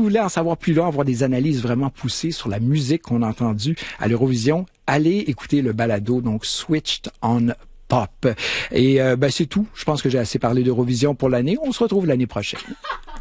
voulez en savoir plus long, avoir des analyses vraiment poussées sur la musique qu'on a entendue à l'Eurovision, allez écouter le balado, donc Switched on Pop. Et c'est tout. Je pense que j'ai assez parlé d'Eurovision pour l'année. On se retrouve l'année prochaine.